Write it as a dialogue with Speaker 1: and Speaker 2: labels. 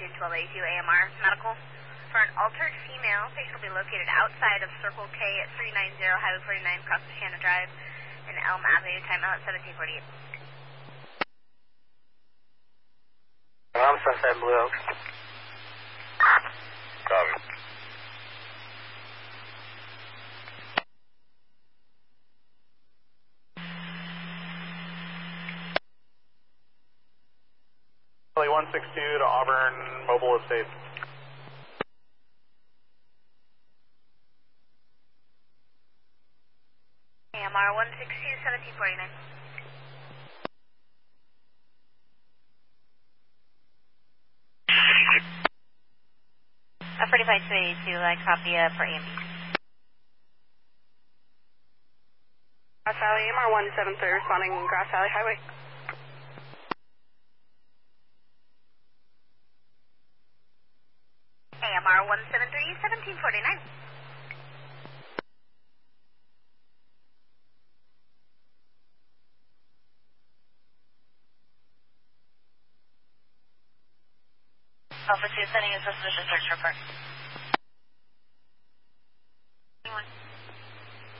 Speaker 1: attitude 1282 AMR medical. For an altered female, patient will be located outside of Circle K at 390 Highway 49 across Shannon Drive in Elm Avenue, time out 1748.
Speaker 2: Sunset Blue Oaks.
Speaker 3: Copy.
Speaker 4: Charlie 162 to Auburn Mobile Estate.
Speaker 1: AMR 162 1749. A 45 282, I copy for AMB.
Speaker 5: Grass Valley, AMR 173 responding Grass Valley Highway.
Speaker 1: AMR 173 1749. Alpha 2 sending a suspicious search report.